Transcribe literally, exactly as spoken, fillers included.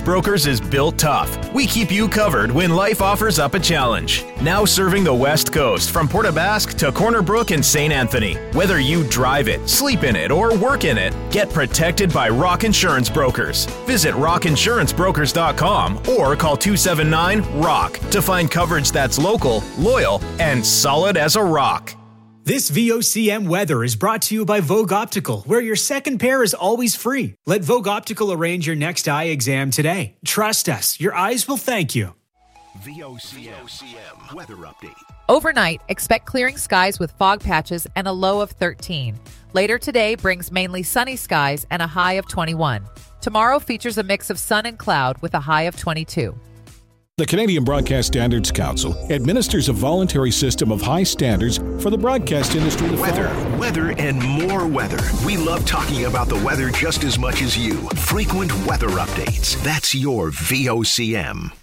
Brokers is built tough. We keep you covered when life offers up a challenge. Now serving the West Coast from Port aux Basques to Corner Brook and Saint Anthony. Whether you drive it, sleep in it, or work in it, get protected by Rock Insurance Brokers. Visit rock insurance brokers dot com or call two seven nine, ROCK to find coverage that's local, loyal, and solid as a rock. This V O C M weather is brought to you by Vogue Optical, where your second pair is always free. Let Vogue Optical arrange your next eye exam today. Trust us, your eyes will thank you. V O C M weather update. Overnight, expect clearing skies with fog patches and a low of thirteen. Later today brings mainly sunny skies and a high of twenty-one. Tomorrow features a mix of sun and cloud with a high of twenty-two. The Canadian Broadcast Standards Council administers a voluntary system of high standards for the broadcast industry to Weather, follow. weather, and more weather. We love talking about the weather just as much as you. Frequent weather updates. That's your V O C M.